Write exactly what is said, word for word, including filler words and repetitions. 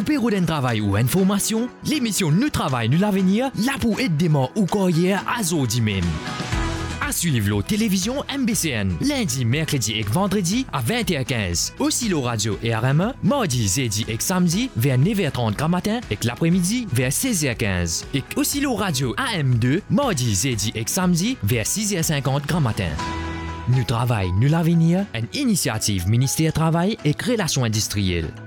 Ou Pérodin Travail ou Information, l'émission Nous Travail, Nous l'Avenir, là pour aider ou carrière à Zodimen. À suivre la télévision M B C N, lundi, mercredi et vendredi à vingt heures quinze. Aussi la radio et R M un, mardi, jeudi et samedi vers neuf heures trente grand matin et l'après-midi vers seize heures quinze. Et aussi la radio A M deux, mardi, jeudi et samedi vers six heures cinquante grand matin. Nous Travail, Nous l'Avenir, une initiative ministère Travail et Relations industrielles.